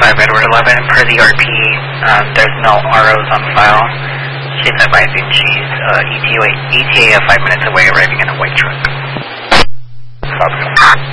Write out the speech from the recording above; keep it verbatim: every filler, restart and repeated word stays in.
five Edward eleven, per the R P, um, there's no R Os on file. She's advising she's uh, E T A, E T A five minutes away, arriving in a white truck. Copy.